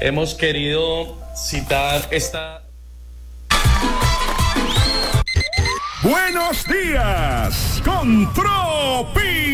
hemos querido citar esta... Buenos días, con Tropi.